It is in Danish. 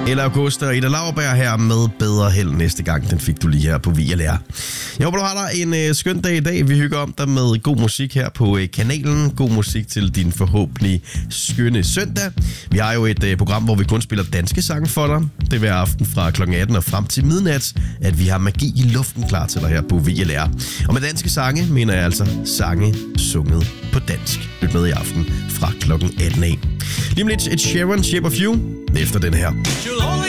Eller Augusta og Ida Lauerberg her med Bedre Held næste gang. Den fik du lige her på VLR. Jeg håber, du har dig en skøn dag i dag. Vi hygger om dig med god musik her på kanalen. God musik til din forhåbentlig skønne søndag. Vi har jo et program, hvor vi kun spiller danske sange for dig. Det er hver aften fra kl. 18 og frem til midnat, at vi har magi i luften klar til dig her på VLR. Og med danske sange mener jeg altså sange sunget på dansk. Lyt med i aften fra kl. 18 af. Lige om lidt et Sharon Shape of You efter den her.